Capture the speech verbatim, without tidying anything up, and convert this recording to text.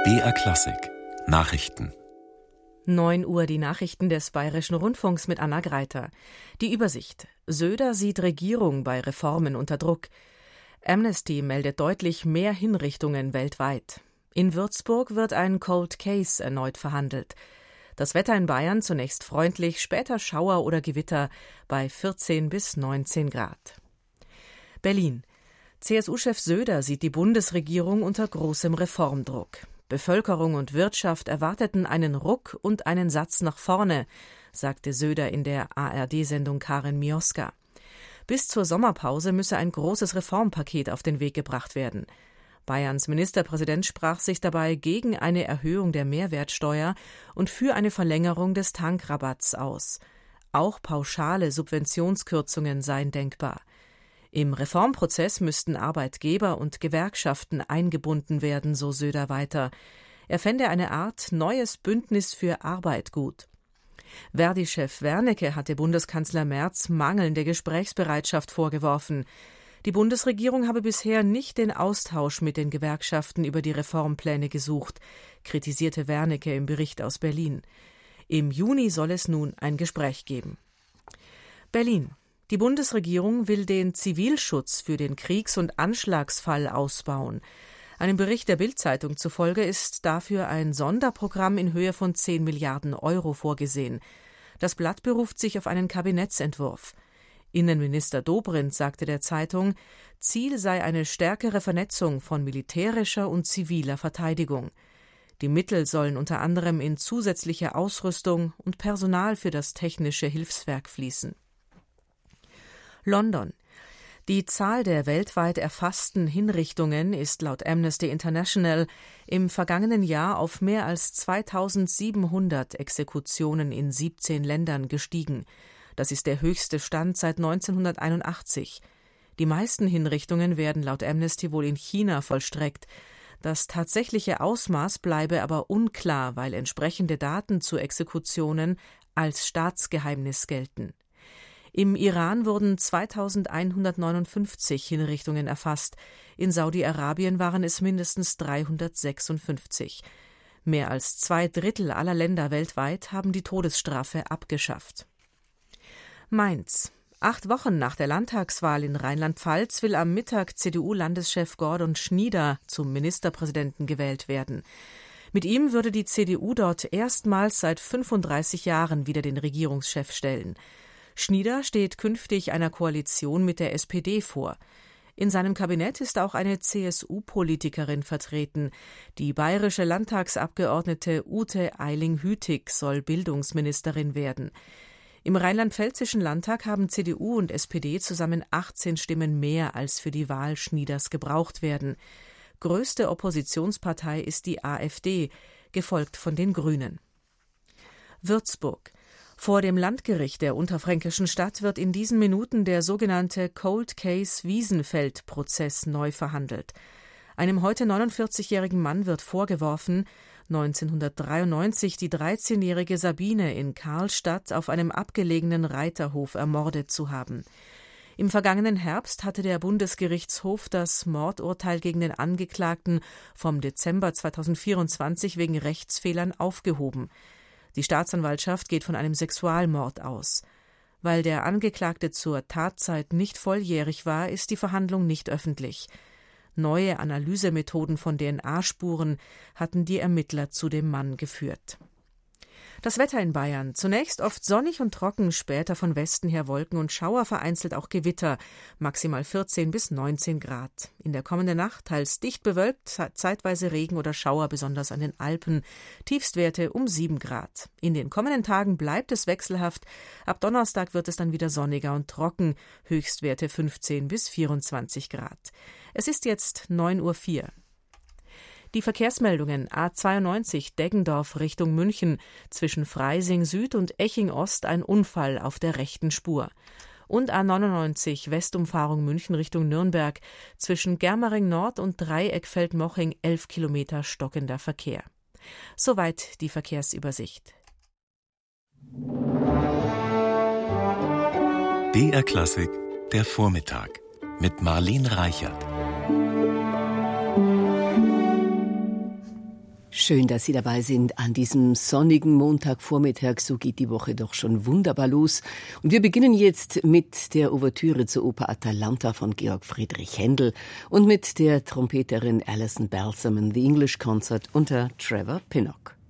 B R Klassik Nachrichten. neun Uhr die Nachrichten des Bayerischen Rundfunks mit Anna Greiter. Die Übersicht. Söder sieht Regierung bei Reformen unter Druck. Amnesty meldet deutlich mehr Hinrichtungen weltweit. In Würzburg wird ein Cold Case erneut verhandelt. Das Wetter in Bayern zunächst freundlich, später Schauer oder Gewitter bei vierzehn bis neunzehn Grad. Berlin. C S U-Chef Söder sieht die Bundesregierung unter großem Reformdruck. Bevölkerung und Wirtschaft erwarteten einen Ruck und einen Satz nach vorne, sagte Söder in der A R D-Sendung Karin Mioska. Bis zur Sommerpause müsse ein großes Reformpaket auf den Weg gebracht werden. Bayerns Ministerpräsident sprach sich dabei gegen eine Erhöhung der Mehrwertsteuer und für eine Verlängerung des Tankrabatts aus. Auch pauschale Subventionskürzungen seien denkbar. Im Reformprozess müssten Arbeitgeber und Gewerkschaften eingebunden werden, so Söder weiter. Er fände eine Art neues Bündnis für Arbeit gut. Verdi-Chef Wernicke hatte Bundeskanzler Merz mangelnde Gesprächsbereitschaft vorgeworfen. Die Bundesregierung habe bisher nicht den Austausch mit den Gewerkschaften über die Reformpläne gesucht, kritisierte Wernicke im Bericht aus Berlin. Im Juni soll es nun ein Gespräch geben. Berlin. Die Bundesregierung will den Zivilschutz für den Kriegs- und Anschlagsfall ausbauen. Einem Bericht der Bild-Zeitung zufolge ist dafür ein Sonderprogramm in Höhe von zehn Milliarden Euro vorgesehen. Das Blatt beruft sich auf einen Kabinettsentwurf. Innenminister Dobrindt sagte der Zeitung, Ziel sei eine stärkere Vernetzung von militärischer und ziviler Verteidigung. Die Mittel sollen unter anderem in zusätzliche Ausrüstung und Personal für das technische Hilfswerk fließen. London. Die Zahl der weltweit erfassten Hinrichtungen ist laut Amnesty International im vergangenen Jahr auf mehr als zweitausendsiebenhundert Exekutionen in siebzehn Ländern gestiegen. Das ist der höchste Stand seit neunzehnhunderteinundachtzig. Die meisten Hinrichtungen werden laut Amnesty wohl in China vollstreckt. Das tatsächliche Ausmaß bleibe aber unklar, weil entsprechende Daten zu Exekutionen als Staatsgeheimnis gelten. Im Iran wurden zweitausendeinhundertneunundfünfzig Hinrichtungen erfasst. In Saudi-Arabien waren es mindestens dreihundertsechsundfünfzig. Mehr als zwei Drittel aller Länder weltweit haben die Todesstrafe abgeschafft. Mainz. Acht Wochen nach der Landtagswahl in Rheinland-Pfalz will am Mittag C D U-Landeschef Gordon Schnieder zum Ministerpräsidenten gewählt werden. Mit ihm würde die C D U dort erstmals seit fünfunddreißig Jahren wieder den Regierungschef stellen. Schnieder steht künftig einer Koalition mit der S P D vor. In seinem Kabinett ist auch eine C S U-Politikerin vertreten. Die bayerische Landtagsabgeordnete Ute Eiling-Hütig soll Bildungsministerin werden. Im rheinland-pfälzischen Landtag haben C D U und S P D zusammen achtzehn Stimmen mehr, als für die Wahl Schnieders gebraucht werden. Größte Oppositionspartei ist die AfD, gefolgt von den Grünen. Würzburg. Vor dem Landgericht der unterfränkischen Stadt wird in diesen Minuten der sogenannte Cold Case Wiesenfeld-Prozess neu verhandelt. Einem heute neunundvierzigjährigen Mann wird vorgeworfen, neunzehnhundertdreiundneunzig die dreizehnjährige Sabine in Karlstadt auf einem abgelegenen Reiterhof ermordet zu haben. Im vergangenen Herbst hatte der Bundesgerichtshof das Mordurteil gegen den Angeklagten vom Dezember zweitausendvierundzwanzig wegen Rechtsfehlern aufgehoben. Die Staatsanwaltschaft geht von einem Sexualmord aus. Weil der Angeklagte zur Tatzeit nicht volljährig war, ist die Verhandlung nicht öffentlich. Neue Analysemethoden von D N A-Spuren hatten die Ermittler zu dem Mann geführt. Das Wetter in Bayern. Zunächst oft sonnig und trocken, später von Westen her Wolken und Schauer, vereinzelt auch Gewitter, maximal vierzehn bis neunzehn Grad. In der kommenden Nacht teils dicht bewölkt, zeitweise Regen oder Schauer, besonders an den Alpen. Tiefstwerte um sieben Grad. In den kommenden Tagen bleibt es wechselhaft. Ab Donnerstag wird es dann wieder sonniger und trocken. Höchstwerte fünfzehn bis vierundzwanzig Grad. Es ist jetzt neun Uhr vier. Die Verkehrsmeldungen: A zweiundneunzig Deggendorf Richtung München, zwischen Freising Süd und Eching Ost ein Unfall auf der rechten Spur. Und A neunundneunzig Westumfahrung München Richtung Nürnberg, zwischen Germering Nord und Dreieckfeld-Moching elf Kilometer stockender Verkehr. Soweit die Verkehrsübersicht. B R Klassik, der Vormittag mit Marlene Reichert. Schön, dass Sie dabei sind an diesem sonnigen Montagvormittag. So geht die Woche doch schon wunderbar los. Und wir beginnen jetzt mit der Ouvertüre zur Oper Atalanta von Georg Friedrich Händel und mit der Trompeterin Alison Balsamon, The English Concert unter Trevor Pinnock.